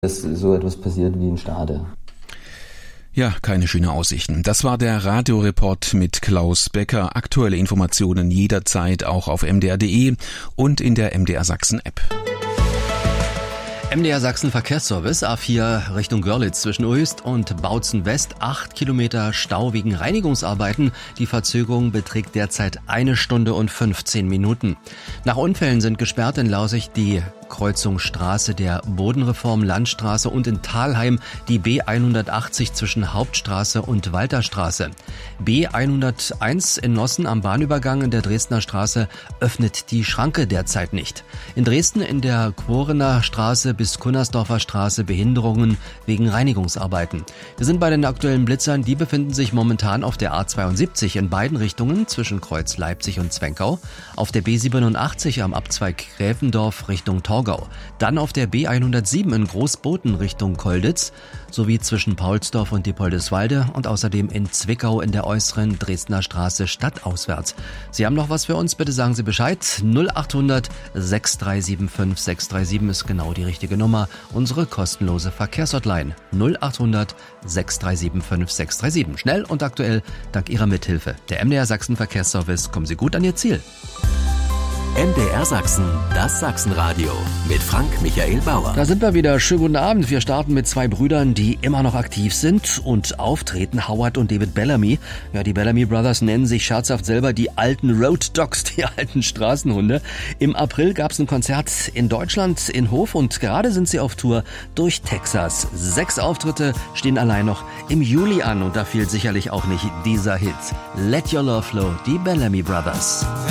dass so etwas passiert wie in Stade. Ja, keine schönen Aussichten. Das war der Radioreport mit Klaus Becker. Aktuelle Informationen jederzeit auch auf mdr.de und in der MDR Sachsen App. MDR Sachsen Verkehrsservice, A4 Richtung Görlitz zwischen Uelst und Bautzen West, 8 Kilometer Stau wegen Reinigungsarbeiten. Die Verzögerung beträgt derzeit 1 Stunde und 15 Minuten. Nach Unfällen sind gesperrt in Lausicht die Kreuzung Straße der Bodenreform Landstraße und in Thalheim die B180 zwischen Hauptstraße und Walterstraße. B101 in Nossen am Bahnübergang in der Dresdner Straße öffnet die Schranke derzeit nicht. In Dresden in der Quorener Straße bis Kunnersdorfer Straße Behinderungen wegen Reinigungsarbeiten. Wir sind bei den aktuellen Blitzern, die befinden sich momentan auf der A72 in beiden Richtungen zwischen Kreuz Leipzig und Zwenkau, auf der B87 am Abzweig Gräfendorf Richtung Torgau, dann auf der B107 in Großboten Richtung Kolditz, sowie zwischen Paulsdorf und Diepoldeswalde und außerdem in Zwickau in der äußeren Dresdner Straße stadtauswärts. Sie haben noch was für uns? Bitte sagen Sie Bescheid. 0800 6375 637 ist genau die richtige Nummer. Unsere kostenlose Verkehrshotline 0800 6375 637. Schnell und aktuell dank Ihrer Mithilfe. Der MDR Sachsen Verkehrsservice. Kommen Sie gut an Ihr Ziel. MDR Sachsen, das Sachsenradio mit Frank Michael Bauer. Da sind wir wieder. Schönen guten Abend. Wir starten mit 2 Brüdern, die immer noch aktiv sind und auftreten. Howard und David Bellamy. Ja, die Bellamy Brothers nennen sich scherzhaft selber die alten Road Dogs, die alten Straßenhunde. Im April gab es ein Konzert in Deutschland in Hof und gerade sind sie auf Tour durch Texas. 6 Auftritte stehen allein noch im Juli an und da fehlt sicherlich auch nicht dieser Hit. Let Your Love Flow, die Bellamy Brothers.